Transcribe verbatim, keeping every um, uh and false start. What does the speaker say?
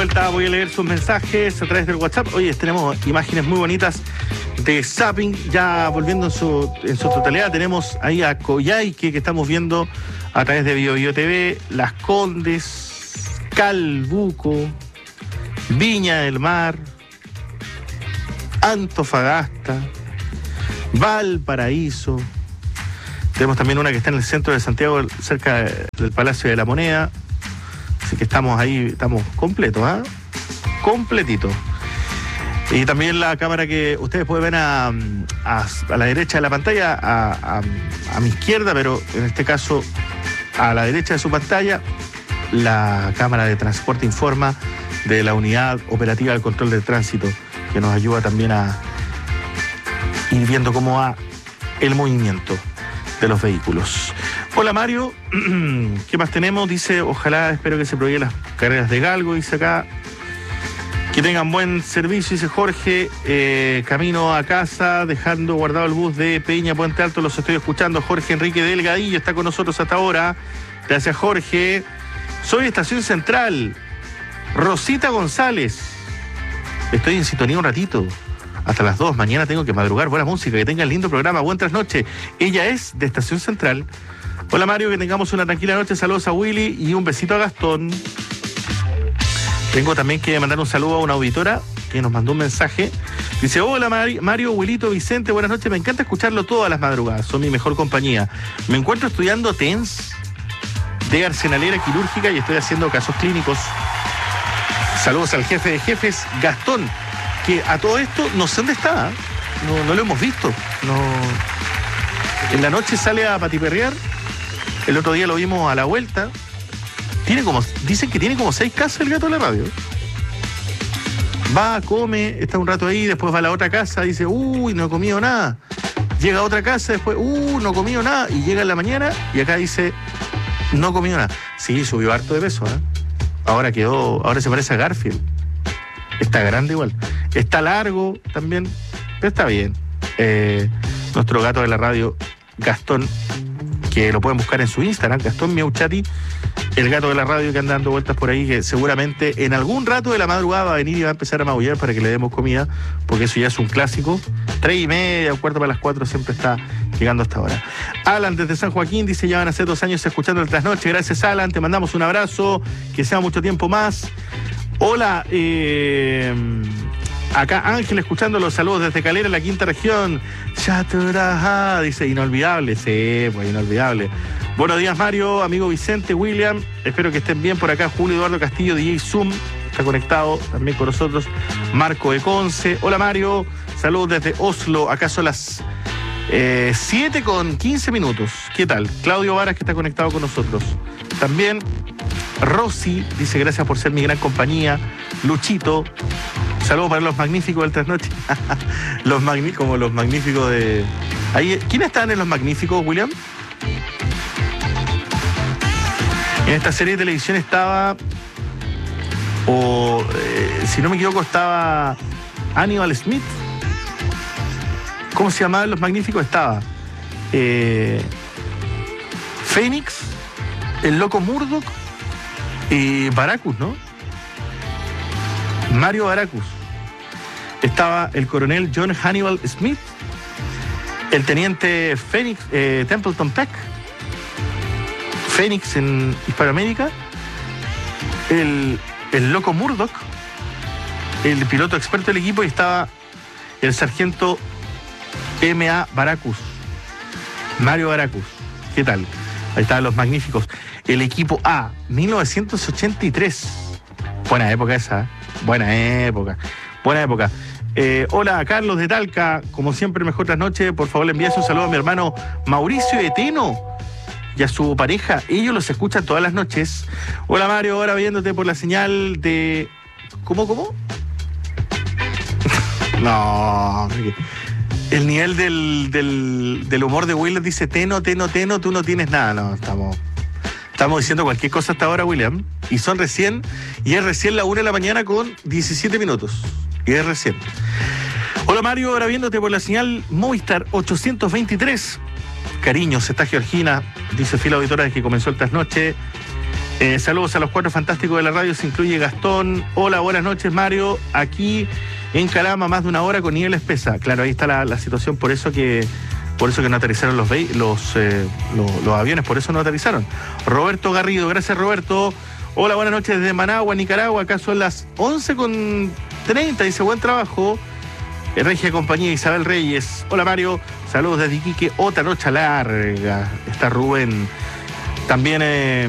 vuelta voy a leer sus mensajes a través del WhatsApp. Oye, tenemos imágenes muy bonitas de zapping. Ya volviendo en su, en su totalidad, tenemos ahí a Coyhaique, que estamos viendo a través de Bio Bio T V, Las Condes, Calbuco, Viña del Mar, Antofagasta, Valparaíso. Tenemos también una que está en el centro de Santiago, cerca del Palacio de la Moneda. Así que estamos ahí, estamos completos, ¿ah? ¿eh? Completitos. Y también la cámara que ustedes pueden ver a, a, a la derecha de la pantalla, a, a, a mi izquierda, pero en este caso a la derecha de su pantalla, la cámara de Transporte Informa de la Unidad Operativa del Control del Tránsito, que nos ayuda también a ir viendo cómo va el movimiento de los vehículos. Hola Mario, ¿qué más tenemos? Dice, ojalá, espero que se prohíben las carreras de galgo, dice acá. Que tengan buen servicio, dice Jorge. Eh, camino a casa, dejando guardado el bus de Peña Puente Alto, los estoy escuchando. Jorge Enrique Delgadillo está con nosotros hasta ahora. Gracias, Jorge. Soy Estación Central. Rosita González. Estoy en sintonía un ratito. Hasta las dos, mañana tengo que madrugar. Buena música, que tengan lindo programa. Buen trasnoche. Ella es de Estación Central. Hola Mario, que tengamos una tranquila noche. Saludos a Willy y un besito a Gastón. Tengo también que mandar un saludo a una auditora que nos mandó un mensaje. Dice, hola Mario, Wilito, Vicente, buenas noches. Me encanta escucharlo todas las madrugadas. Son mi mejor compañía. Me encuentro estudiando T E N S de arsenalera quirúrgica y estoy haciendo casos clínicos. Saludos al jefe de jefes, Gastón, que a todo esto no sé dónde está, ¿eh? no, no lo hemos visto. No. En la noche sale a patiperrear. El otro día lo vimos a la vuelta. Tiene como, dicen que tiene como seis casas el gato de la radio. Va, come, está un rato ahí, después va a la otra casa, dice, uy, no he comido nada. Llega a otra casa, después, uy, no he comido nada. Y llega en la mañana y acá dice, no he comido nada. Sí, subió harto de peso, ¿eh? Ahora quedó, ahora se parece a Garfield. Está grande igual. Está largo también, pero está bien. Eh, nuestro gato de la radio, Gastón, que lo pueden buscar en su Instagram, Gastón Miauchati, el gato de la radio que anda dando vueltas por ahí, que seguramente en algún rato de la madrugada va a venir y va a empezar a maullar para que le demos comida, porque eso ya es un clásico. Tres y media, un cuarto para las cuatro, siempre está llegando hasta ahora. Alan desde San Joaquín dice, ya van a ser dos años escuchando el Trasnoche. Gracias, Alan, te mandamos un abrazo, que sea mucho tiempo más. Hola, eh, acá Ángel escuchando los saludos desde Calera, la quinta región. Chaturaja, dice, inolvidable, sí, pues inolvidable. Buenos días, Mario, amigo Vicente, William, espero que estén bien por acá. Julio Eduardo Castillo, D J Zoom, está conectado también con nosotros. Marco de Conce, hola Mario, saludos desde Oslo, acá son las eh, siete con quince minutos. ¿Qué tal? Claudio Varas, que está conectado con nosotros. También Rosy dice, gracias por ser mi gran compañía. Luchito, saludos para los magníficos del Trasnoche. Los magni- como los magníficos de... Ahí, ¿quiénes están en los magníficos, William? En esta serie de televisión estaba, o eh, si no me equivoco, estaba Hannibal Smith. ¿Cómo se llamaban los magníficos? Estaba eh, Fénix, el loco Murdoch y Baracus, ¿no? Mario Baracus. Estaba el coronel John Hannibal Smith, el teniente Fénix, eh, Templeton Peck, Fénix en Hispanoamérica, el, el loco Murdoch, el piloto experto del equipo, y estaba el sargento M A Baracus, Mario Baracus. ¿Qué tal? Ahí estaban los magníficos. El equipo A, mil novecientos ochenta y tres. Buena época esa, ¿eh? Buena época, buena época. Eh, hola, Carlos de Talca, como siempre, mejor trasnoche. Por favor, le envías un saludo a mi hermano Mauricio Eteno y a su pareja. Ellos los escuchan todas las noches. Hola Mario, ahora viéndote por la señal de... ¿Cómo, cómo? No. El nivel del, del, del humor de William dice, Teno, Teno, Teno, tú no tienes nada. No, estamos... Estamos diciendo cualquier cosa hasta ahora, William. Y son recién... Y es recién la una de la mañana con diecisiete minutos. Y es recién. Hola Mario, ahora viéndote por la señal Movistar ochocientos veintitrés. Cariños, está Georgina, dice fiel auditora desde que comenzó el trasnoche. Eh, saludos a los cuatro fantásticos de la radio, se incluye Gastón. Hola, buenas noches, Mario. Aquí en Calama, más de una hora con nivel espesa. Claro, ahí está la, la situación, por eso que por eso que no aterrizaron los, los, eh, los, los aviones, por eso no aterrizaron. Roberto Garrido, gracias, Roberto. Hola, buenas noches desde Managua, Nicaragua. Acá son las once con treinta, dice, buen trabajo. Regia Compañía, Isabel Reyes. Hola, Mario. Saludos desde Iquique. Otra noche larga. Está Rubén. También... Eh,